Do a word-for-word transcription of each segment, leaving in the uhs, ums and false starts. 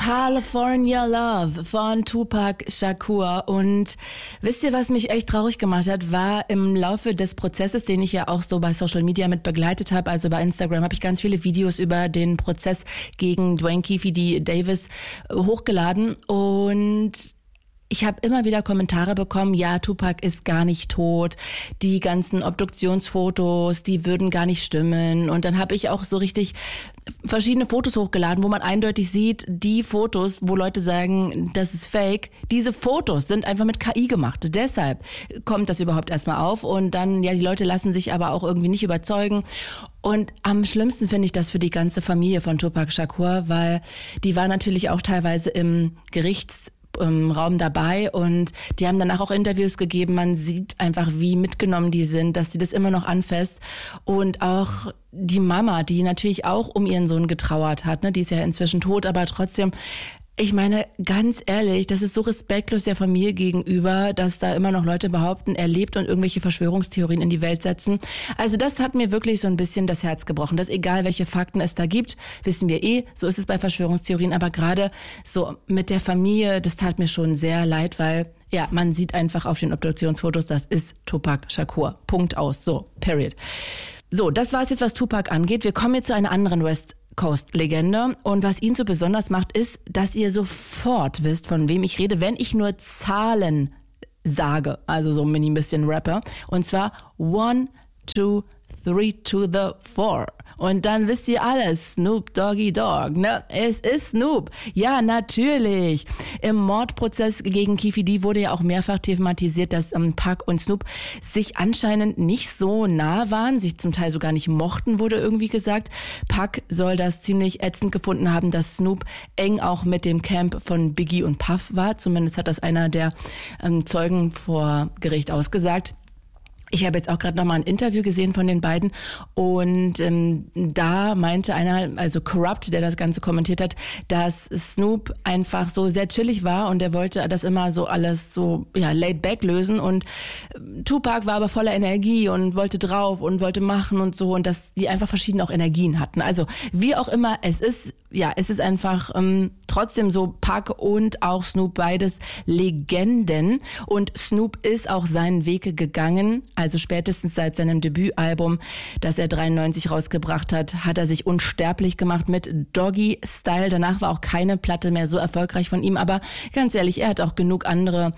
California Love von Tupac Shakur. Und wisst ihr, was mich echt traurig gemacht hat, war im Laufe des Prozesses, den ich ja auch so bei Social Media mit begleitet habe, also bei Instagram habe ich ganz viele Videos über den Prozess gegen Duane Keffe Davis hochgeladen und ich habe immer wieder Kommentare bekommen, ja, Tupac ist gar nicht tot, die ganzen Obduktionsfotos, die würden gar nicht stimmen. Und dann habe ich auch so richtig verschiedene Fotos hochgeladen, wo man eindeutig sieht, die Fotos, wo Leute sagen, das ist fake, diese Fotos sind einfach mit K I gemacht. Deshalb kommt das überhaupt erstmal auf. Und dann, ja, die Leute lassen sich aber auch irgendwie nicht überzeugen. Und am schlimmsten finde ich das für die ganze Familie von Tupac Shakur, weil die war natürlich auch teilweise im Gerichts im Raum dabei und die haben danach auch Interviews gegeben. Man sieht einfach, wie mitgenommen die sind, dass die das immer noch anfasst. Und auch die Mama, die natürlich auch um ihren Sohn getrauert hat, ne, die ist ja inzwischen tot, aber trotzdem, ich meine, ganz ehrlich, das ist so respektlos der Familie gegenüber, dass da immer noch Leute behaupten, er lebt und irgendwelche Verschwörungstheorien in die Welt setzen. Also das hat mir wirklich so ein bisschen das Herz gebrochen. Dass egal, welche Fakten es da gibt, wissen wir eh, so ist es bei Verschwörungstheorien. Aber gerade so mit der Familie, das tat mir schon sehr leid, weil ja, man sieht einfach auf den Obduktionsfotos, das ist Tupac Shakur. Punkt aus. So, period. So, das war es jetzt, was Tupac angeht. Wir kommen jetzt zu einer anderen West Coast-Legende. Und was ihn so besonders macht, ist, dass ihr sofort wisst, von wem ich rede, wenn ich nur Zahlen sage. Also so ein mini bisschen Rapper. Und zwar one, two, three to the four. Und dann wisst ihr alles. Snoop Doggy Dogg, ne? Es ist Snoop. Ja, natürlich. Im Mordprozess gegen Keffe D wurde ja auch mehrfach thematisiert, dass ähm, Pac und Snoop sich anscheinend nicht so nah waren, sich zum Teil sogar nicht mochten, wurde irgendwie gesagt. Pac soll das ziemlich ätzend gefunden haben, dass Snoop eng auch mit dem Camp von Biggie und Puff war. Zumindest hat das einer der ähm, Zeugen vor Gericht ausgesagt. Ich habe jetzt auch gerade nochmal ein Interview gesehen von den beiden und ähm, da meinte einer, also Corrupt, der das Ganze kommentiert hat, dass Snoop einfach so sehr chillig war und er wollte das immer so alles so ja laid back lösen und äh, Tupac war aber voller Energie und wollte drauf und wollte machen und so und dass die einfach verschiedene auch Energien hatten. Also wie auch immer es ist, ja, es ist einfach ähm, trotzdem so Pac und auch Snoop beides Legenden und Snoop ist auch seinen Weg gegangen. Also spätestens seit seinem Debütalbum, das er dreiundneunzig rausgebracht hat, hat er sich unsterblich gemacht mit Doggy Style. Danach war auch keine Platte mehr so erfolgreich von ihm. Aber ganz ehrlich, er hat auch genug andere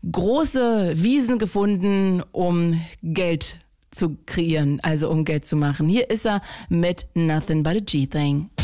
große Wiesen gefunden, um Geld zu kreieren, also um Geld zu machen. Hier ist er mit Nothing But a G-Thing.